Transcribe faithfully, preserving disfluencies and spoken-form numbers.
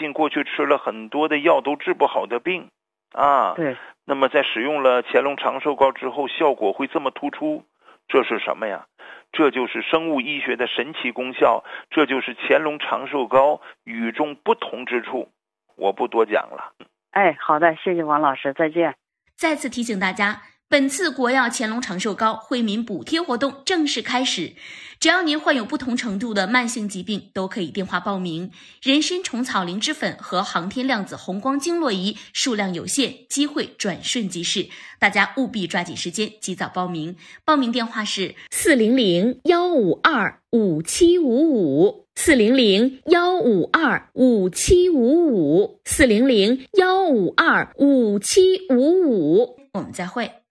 信过去吃了很多的药都治不好的病啊。 对。 那么在使用了乾隆长寿膏之后，效果会这么突出，这是什么呀？这就是生物医学的神奇功效，这就是乾隆长寿膏与众不同之处。我不多讲了。 哎，好的，谢谢王老师，再见。 再次提醒大家，本次国药乾隆长寿膏惠民补贴活动正式开始，只要您患有不同程度的慢性疾病，都可以电话报名。人参虫草灵芝粉和航天量子红光经络仪数量有限，机会转瞬即逝，大家务必抓紧时间及早报名。报名电话是四零零幺五二五七五五，四零零幺五二五七五五，四零零幺五二五七五五。我们再会。